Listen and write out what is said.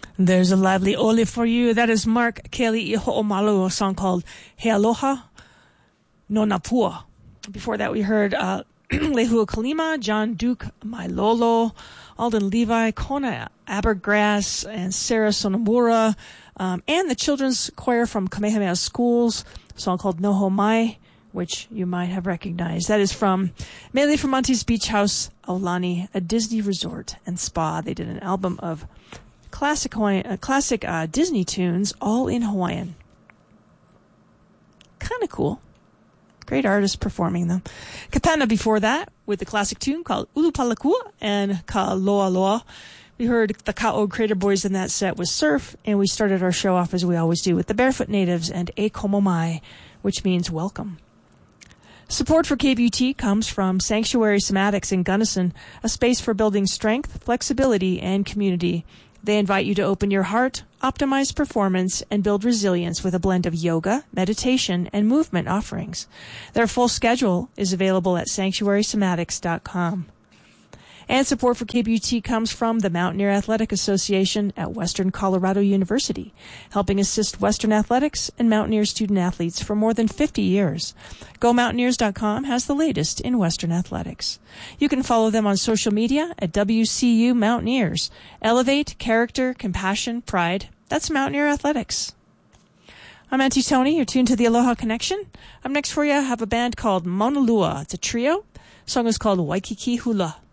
There's a lively ole for you. That is Mark Kelly Ho'omalu, a song called He Aloha no Napua. Before that, we heard Lehua Kalima, John Duke Mailolo, Alden Levi, Kona Abergrass, and Sarah Sonomura, and the children's choir from Kamehameha Schools, a song called Noho Mai, which you might have recognized. That is from Mele from Monty's Beach House, Aulani, a Disney resort and spa. They did an album of classic Disney tunes, all in Hawaiian. Kind of cool. Great artists performing them. Katana before that, with the classic tune called Ulupalakua and Ka Loa Loa. We heard the Ka'o Crater Boys in that set with Surf, and we started our show off as we always do with the Barefoot Natives and E Komo Mai, which means welcome. Support for KBUT comes from Sanctuary Somatics in Gunnison, a space for building strength, flexibility, and community. They invite you to open your heart, optimize performance, and build resilience with a blend of yoga, meditation, and movement offerings. Their full schedule is available at sanctuarysomatics.com. And support for KBUT comes from the Mountaineer Athletic Association at Western Colorado University, helping assist Western athletics and Mountaineer student athletes for more than 50 years. GoMountaineers.com has the latest in Western athletics. You can follow them on social media at WCU Mountaineers. Elevate, character, compassion, pride. That's Mountaineer Athletics. I'm Auntie Tony. You're tuned to the Aloha Connection. Up next for you, I have a band called Mauna Lua. It's a trio. The song is called Waikiki Hula.